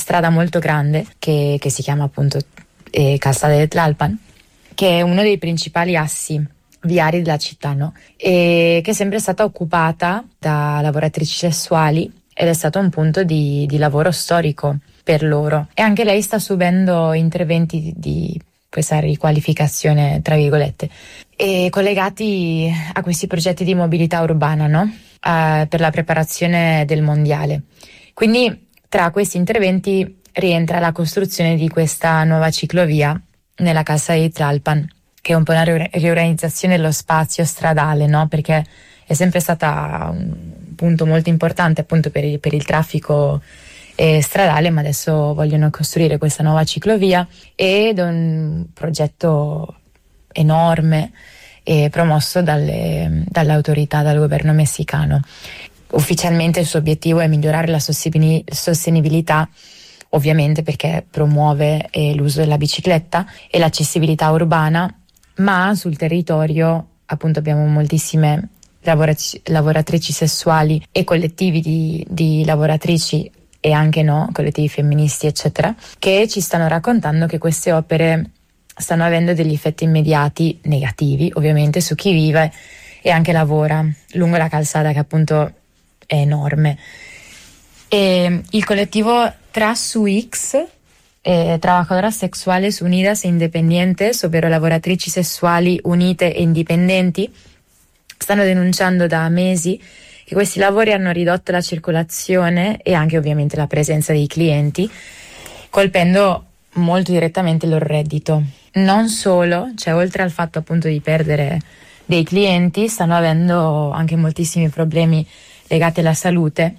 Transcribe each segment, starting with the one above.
strada molto grande che si chiama appunto Calzada de Tlalpan, che è uno dei principali assi viari della città, no? E che è sempre stata occupata da lavoratrici sessuali ed è stato un punto di lavoro storico per loro. E anche lei sta subendo interventi di questa riqualificazione, tra virgolette, e collegati a questi progetti di mobilità urbana, no? Per la preparazione del mondiale. Quindi tra questi interventi rientra la costruzione di questa nuova ciclovia nella Calzada di Tlalpan, che è un po' una riorganizzazione dello spazio stradale, no? Perché è sempre stata un punto molto importante appunto per il traffico stradale, ma adesso vogliono costruire questa nuova ciclovia ed è un progetto enorme e promosso dalle autorità, dal governo messicano. Ufficialmente il suo obiettivo è migliorare la sostenibilità, ovviamente perché promuove l'uso della bicicletta e l'accessibilità urbana, ma sul territorio appunto abbiamo moltissime lavoratrici sessuali e collettivi di lavoratrici e anche no, collettivi femministi eccetera, che ci stanno raccontando che queste opere stanno avendo degli effetti immediati negativi ovviamente su chi vive e anche lavora lungo la calzada, che appunto è enorme. E il collettivo TrasUX, Trabajadoras Sexuales Unidas e Independientes, ovvero lavoratrici sessuali unite e indipendenti, stanno denunciando da mesi che questi lavori hanno ridotto la circolazione e anche ovviamente la presenza dei clienti, colpendo molto direttamente il loro reddito. Non solo, cioè oltre al fatto appunto di perdere dei clienti, stanno avendo anche moltissimi problemi legati alla salute,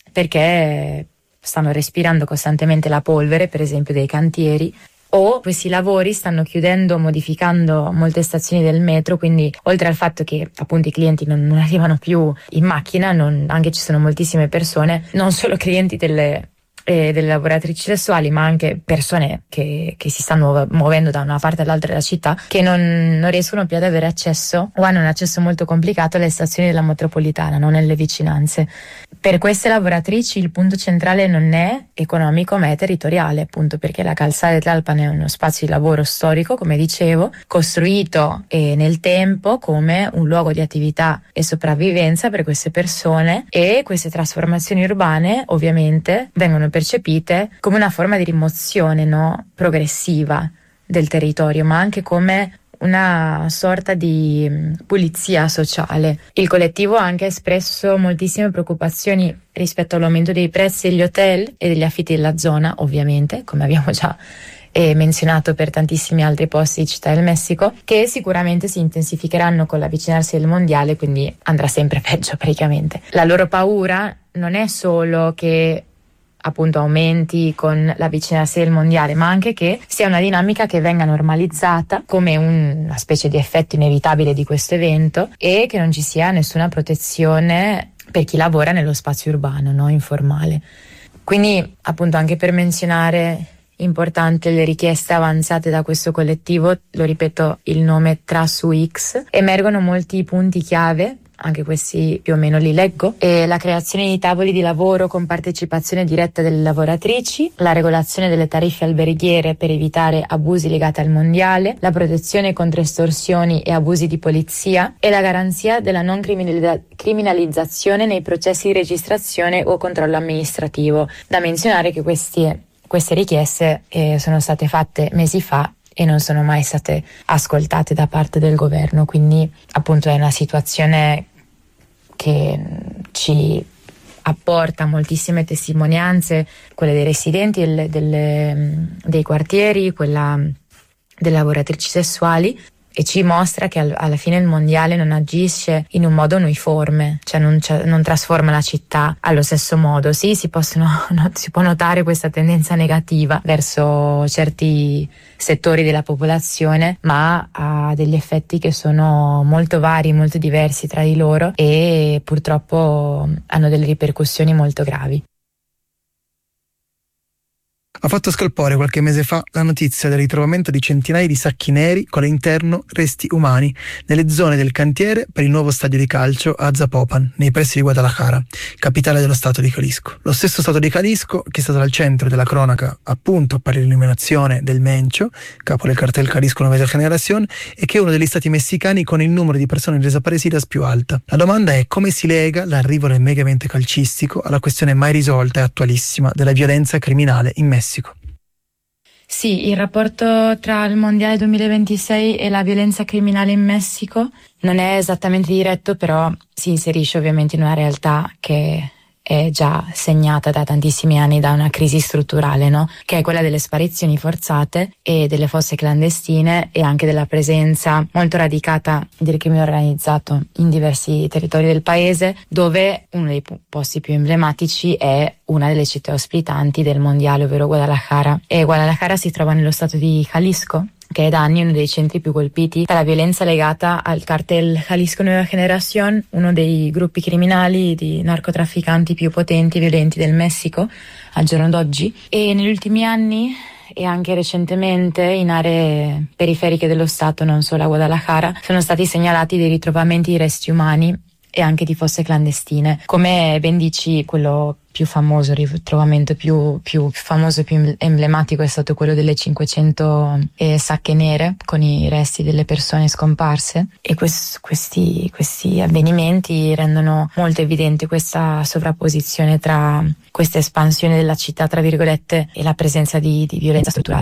perché stanno respirando costantemente la polvere, per esempio dei cantieri, o questi lavori stanno chiudendo, modificando molte stazioni del metro, quindi oltre al fatto che appunto i clienti non arrivano più in macchina, anche ci sono moltissime persone, non solo clienti delle lavoratrici sessuali, ma anche persone che si stanno muovendo da una parte all'altra della città, che non riescono più ad avere accesso o hanno un accesso molto complicato alle stazioni della metropolitana, non nelle vicinanze. Per queste lavoratrici il punto centrale non è economico ma è territoriale, appunto perché la Calzada de Tlalpan è uno spazio di lavoro storico, come dicevo, costruito nel tempo come un luogo di attività e sopravvivenza per queste persone, e queste trasformazioni urbane ovviamente vengono percepite come una forma di rimozione, no? Progressiva del territorio, ma anche come una sorta di pulizia sociale. Il collettivo ha anche espresso moltissime preoccupazioni rispetto all'aumento dei prezzi degli hotel e degli affitti della zona, ovviamente, come abbiamo già menzionato per tantissimi altri posti di Città del Messico, che sicuramente si intensificheranno con l'avvicinarsi del mondiale, quindi andrà sempre peggio praticamente. La loro paura non è solo che appunto aumenti con l'avvicinarsi del mondiale, ma anche che sia una dinamica che venga normalizzata come una specie di effetto inevitabile di questo evento e che non ci sia nessuna protezione per chi lavora nello spazio urbano, no? Informale. Quindi appunto, anche per menzionare, importante le richieste avanzate da questo collettivo, lo ripeto, il nome TrasUX, emergono molti punti chiave, anche questi più o meno li leggo, e la creazione di tavoli di lavoro con partecipazione diretta delle lavoratrici, la regolazione delle tariffe alberghiere per evitare abusi legati al mondiale, la protezione contro estorsioni e abusi di polizia e la garanzia della non criminalizzazione nei processi di registrazione o controllo amministrativo. Da menzionare che queste richieste sono state fatte mesi fa e non sono mai state ascoltate da parte del governo, quindi appunto è una situazione che ci apporta moltissime testimonianze, quelle dei residenti dei quartieri, quella delle lavoratrici sessuali, e ci mostra che alla fine il mondiale non agisce in un modo uniforme, cioè non trasforma la città allo stesso modo. Sì, si può notare questa tendenza negativa verso certi settori della popolazione, ma ha degli effetti che sono molto vari, molto diversi tra di loro e purtroppo hanno delle ripercussioni molto gravi. Ha fatto scalpore qualche mese fa la notizia del ritrovamento di centinaia di sacchi neri con all'interno resti umani nelle zone del cantiere per il nuovo stadio di calcio a Zapopan, nei pressi di Guadalajara, capitale dello stato di Jalisco. Lo stesso stato di Jalisco che è stato al centro della cronaca appunto per l'eliminazione del Mencho, capo del cartel Jalisco Nueva Generación, e che è uno degli stati messicani con il numero di persone desaparecidas più alta. La domanda è come si lega l'arrivo del megamente calcistico alla questione mai risolta e attualissima della violenza criminale in Messico. Sì, il rapporto tra il Mondiale 2026 e la violenza criminale in Messico non è esattamente diretto, però si inserisce ovviamente in una realtà che è già segnata da tantissimi anni da una crisi strutturale, no? Che è quella delle sparizioni forzate e delle fosse clandestine e anche della presenza molto radicata del crimine organizzato in diversi territori del paese, dove uno dei posti più emblematici è una delle città ospitanti del mondiale, ovvero Guadalajara. E Guadalajara si trova nello stato di Jalisco, che è da anni uno dei centri più colpiti dalla violenza legata al cartel Jalisco Nueva Generación, uno dei gruppi criminali di narcotrafficanti più potenti e violenti del Messico al giorno d'oggi. E negli ultimi anni e anche recentemente in aree periferiche dello stato, non solo a Guadalajara, sono stati segnalati dei ritrovamenti di resti umani e anche di fosse clandestine. Come ben dici, quello più famoso, il ritrovamento più famoso e più emblematico è stato quello delle 500 sacche nere con i resti delle persone scomparse, e questi avvenimenti rendono molto evidente questa sovrapposizione tra questa espansione della città, tra virgolette, e la presenza di violenza strutturale.